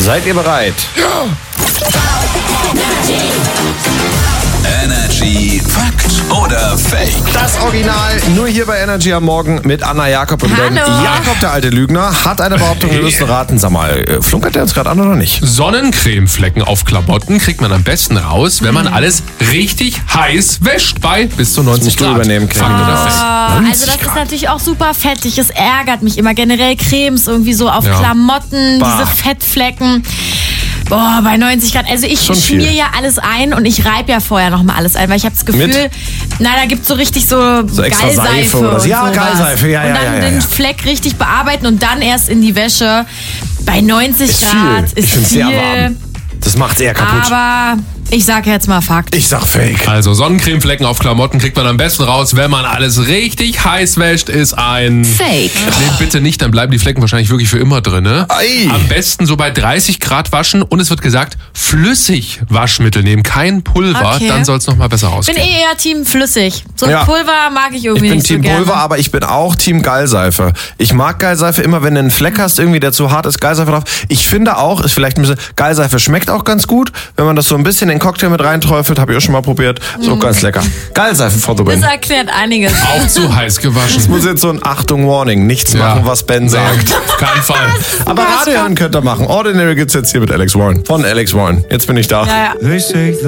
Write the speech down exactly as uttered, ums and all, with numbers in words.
Seid ihr bereit? Ja. Energy Fakt oder Fake? Das Original nur hier bei Energy am Morgen mit Anna Jakob. Und denn Hallo. Jakob, der alte Lügner, hat eine Behauptung, wir müssen raten. Sag mal, flunkert der uns gerade an oder nicht? Sonnencremeflecken auf Klamotten kriegt man am besten raus, wenn man alles richtig heiß wäscht bei bis zu neunzig musst du Grad. übernehmen, Creme. Fakt oder Fake? Oh, also das ist natürlich auch super fettig. Es ärgert mich immer. Generell Cremes irgendwie so auf Ja. Klamotten, Bah. diese Fettflecken. Boah, bei neunzig Grad. Also ich Schon viel. schmier ja alles ein und ich reibe ja vorher nochmal alles ein, weil ich habe das Gefühl, Mit? na, da gibt's so richtig so, So extra Gallseife Seife oder und so. Ja, sowas. Gallseife, ja, Und ja, dann ja, ja, den ja. Fleck richtig bearbeiten und dann erst in die Wäsche. Bei neunzig Ist Grad viel. ist Ich find's viel. sehr warm. Das macht's eher kaputt. Aber ich sag jetzt mal Fakt. Ich sag Fake. Also Sonnencremeflecken auf Klamotten kriegt man am besten raus, wenn man alles richtig heiß wäscht, ist ein... Fake. Nee, bitte nicht, dann bleiben die Flecken wahrscheinlich wirklich für immer drin. Ne? Ei. Am besten so bei dreißig Grad waschen und es wird gesagt, flüssig Waschmittel nehmen, kein Pulver, Okay. dann soll es nochmal besser Ich bin rausgehen. eh eher Team flüssig. So Ja. Pulver mag ich irgendwie Ich bin nicht Team so gerne. Pulver, aber ich bin auch Team Gallseife. Ich mag Gallseife immer, wenn du einen Fleck hast, irgendwie der zu hart ist, Gallseife drauf. Ich finde auch, ist vielleicht ein bisschen, Gallseife schmeckt auch ganz gut, wenn man das so ein bisschen in den Cocktail mit reinträufelt, habe ich auch schon mal probiert. So ganz lecker. Gallseife for the win. Das erklärt einiges. Auch zu heiß gewaschen. Das muss jetzt so ein Achtung Warning, nichts Ja. machen, was Ben sagt. Auf keinen Fall. Aber Radio hören könnt ihr machen. Ordinary gibt's jetzt hier mit Alex Warren. Von Alex Warren. Jetzt bin ich da. Ja, ja. They say the